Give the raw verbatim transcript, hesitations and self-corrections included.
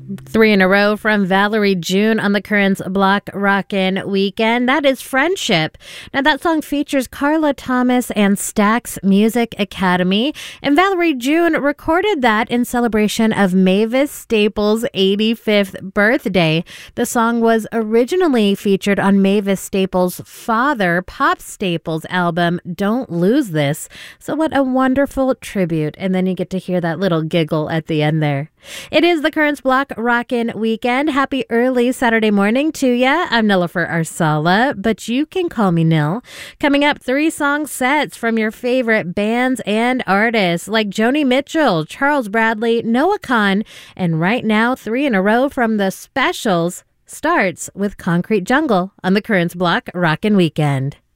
Three in a row from Valerie June on the Currents Block Rockin' Weekend. That is Friendship. Now, that song features Carla Thomas and Stax Music Academy. And Valerie June recorded that in celebration of Mavis Staples' eighty-fifth birthday. The song was originally featured on Mavis Staples' father, Pop Staples' album, Don't Lose This. So what a wonderful tribute. And then you get to hear that little giggle at the end there. It is the Currents Block Rockin' Weekend. Happy early Saturday morning to ya. I'm Nilofer Arsala, but you can call me Nil. Coming up, three song sets from your favorite bands and artists like Joni Mitchell, Charles Bradley, Noah Kahan, and right now, three in a row from the Specials starts with Concrete Jungle on the Currents Block Rockin' Weekend.